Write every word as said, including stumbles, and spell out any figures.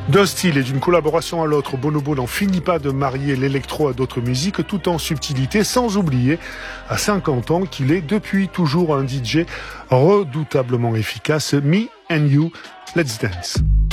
D'un style et d'une collaboration à l'autre, Bonobo n'en finit pas de marier l'électro à d'autres musiques tout en subtilité, sans oublier à cinquante ans qu'il est depuis toujours un D J redoutablement efficace. Me and You, let's dance.